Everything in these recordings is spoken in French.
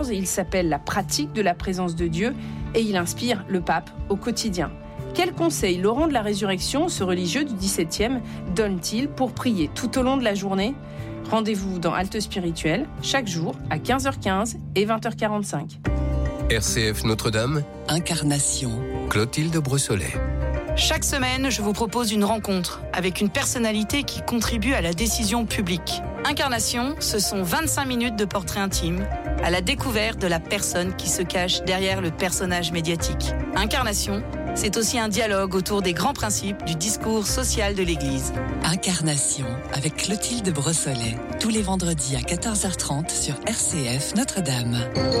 Il s'appelle La pratique de la présence de Dieu et il inspire le pape au quotidien. Quels conseils Laurent de la Résurrection, ce religieux du XVIIe, donne-t-il pour prier tout au long de la journée ? Rendez-vous dans Halte Spirituelle, chaque jour à 15h15 et 20h45. RCF Notre-Dame, Incarnation, Clotilde Brossolet. Chaque semaine, je vous propose une rencontre avec une personnalité qui contribue à la décision publique. Incarnation, ce sont 25 minutes de portrait intime, à la découverte de la personne qui se cache derrière le personnage médiatique. Incarnation, c'est aussi un dialogue autour des grands principes du discours social de l'Église. Incarnation, avec Clotilde Brossolet, tous les vendredis à 14h30 sur RCF Notre-Dame.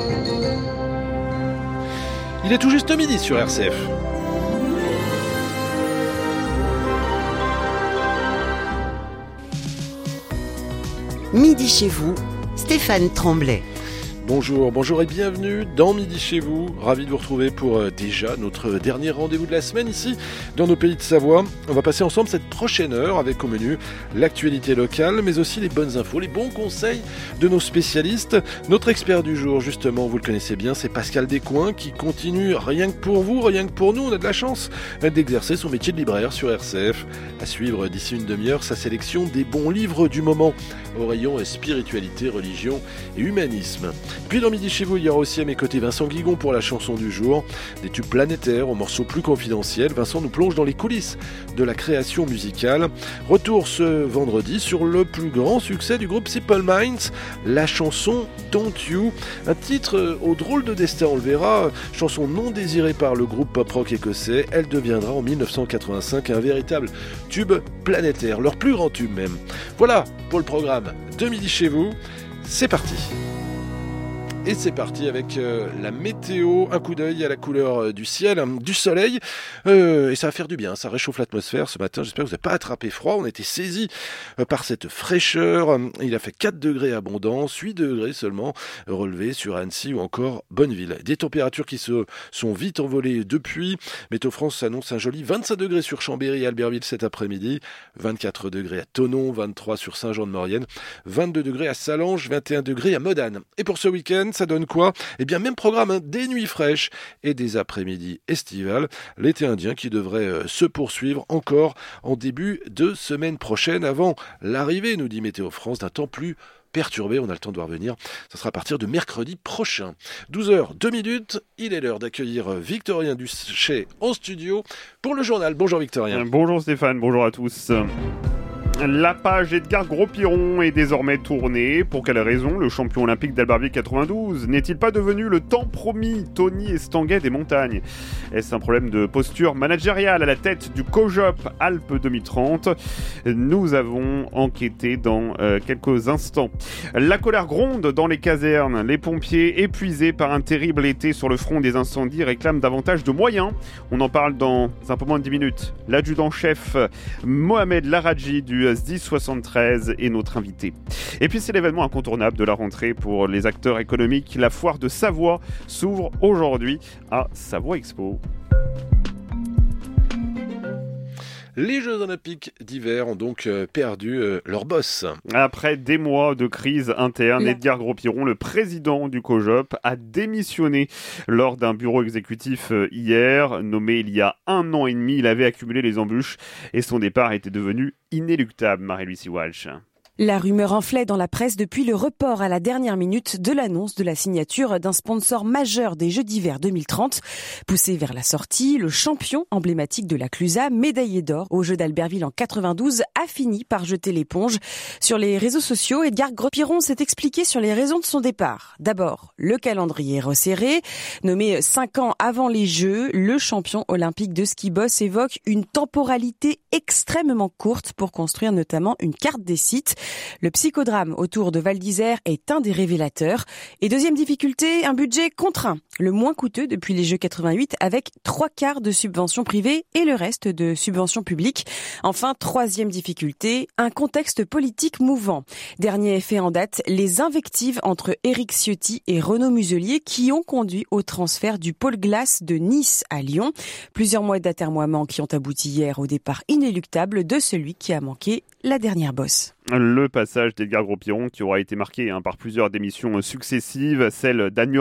Il est tout juste midi sur RCF. Midi chez vous, Stéphane Tremblay. Bonjour et bienvenue dans Midi chez vous. Ravi de vous retrouver pour déjà notre dernier rendez-vous de la semaine ici dans nos pays de Savoie. On va passer ensemble cette prochaine heure avec au menu l'actualité locale mais aussi les bonnes infos, les bons conseils de nos spécialistes. Notre expert du jour justement, vous le connaissez bien, c'est Pascal Descoings qui continue rien que pour vous, rien que pour nous. On a de la chance d'exercer son métier de libraire sur RCF. À suivre d'ici une demi-heure sa sélection des bons livres du moment au rayon spiritualité, religion et humanisme. Puis dans Midi chez vous, il y aura aussi à mes côtés Vincent Guigon pour la chanson du jour. Des tubes planétaires aux morceaux plus confidentiels. Vincent nous plonge dans les coulisses de la création musicale. Retour ce vendredi sur le plus grand succès du groupe Simple Minds, la chanson Don't You. Un titre au drôle de destin, on le verra. Chanson non désirée par le groupe pop-rock écossais. Elle deviendra en 1985 un véritable tube planétaire, leur plus grand tube même. Voilà pour le programme de Midi chez vous. C'est parti. Et c'est parti avec la météo, un coup d'œil à la couleur du ciel, du soleil, et ça va faire du bien, ça réchauffe l'atmosphère ce matin. J'espère que vous n'avez pas attrapé froid, on a été saisis par cette fraîcheur. Il a fait 4 degrés abondance, 8 degrés seulement relevés sur Annecy ou encore Bonneville. Des températures qui se sont vite envolées depuis. Météo France annonce un joli 25 degrés sur Chambéry et Albertville cet après-midi, 24 degrés à Thonon, 23 sur Saint-Jean-de-Maurienne, 22 degrés à Salange, 21 degrés à Modane. Et pour ce week-end, ça donne quoi ? Eh bien, même programme, des nuits fraîches et des après-midi estivales. L'été indien qui devrait se poursuivre encore en début de semaine prochaine avant l'arrivée, nous dit Météo France, d'un temps plus perturbé. On a le temps de voir venir. Ça sera à partir de mercredi prochain. 12h02, il est l'heure d'accueillir Victorien Duchet en studio pour le journal. Bonjour Victorien. Bonjour Stéphane, bonjour à tous. La page Edgar Gros-Piron est désormais tournée. Pour quelle raison le champion olympique d'Albertville 92 n'est-il pas devenu le temps promis Tony Estanguet des montagnes ? Est-ce un problème de posture managériale à la tête du COJOP Alpes 2030 ? Nous avons enquêté dans quelques instants. La colère gronde dans les casernes. Les pompiers, épuisés par un terrible été sur le front des incendies, réclament davantage de moyens. On en parle dans un peu moins de 10 minutes. L'adjudant-chef Mohamed Laradji du SDIS 73 est notre invité. Et puis c'est l'événement incontournable de la rentrée pour les acteurs économiques. La foire de Savoie s'ouvre aujourd'hui à Savoie Expo. Les Jeux Olympiques d'hiver ont donc perdu leur boss. Après des mois de crise interne, Edgar Gros-Piron, le président du COJOP, a démissionné lors d'un bureau exécutif hier. Nommé il y a 1 an et demi, il avait accumulé les embûches et son départ était devenu inéluctable. Marie-Lucie Walsh. La rumeur enflait dans la presse depuis le report à la dernière minute de l'annonce de la signature d'un sponsor majeur des Jeux d'hiver 2030. Poussé vers la sortie, le champion emblématique de la Clusa, médaillé d'or aux Jeux d'Albertville en 92, a fini par jeter l'éponge. Sur les réseaux sociaux, Edgar Gros-Piron s'est expliqué sur les raisons de son départ. D'abord, le calendrier resserré. Nommé 5 ans avant les Jeux, le champion olympique de ski boss évoque une temporalité extrêmement courte pour construire notamment une carte des sites. Le psychodrame autour de Val d'Isère est un des révélateurs. Et deuxième difficulté, un budget contraint, le moins coûteux depuis les Jeux 88 avec 3/4 de subventions privées et le reste de subventions publiques. Enfin, troisième difficulté, un contexte politique mouvant. Dernier effet en date, les invectives entre Éric Ciotti et Renaud Muselier qui ont conduit au transfert du pôle glace de Nice à Lyon. Plusieurs mois d'atermoiements qui ont abouti hier au départ inéluctable de celui qui a manqué la dernière bosse. Le passage d'Edgar Gros-Piron qui aura été marqué par plusieurs démissions successives, celle d'Agneau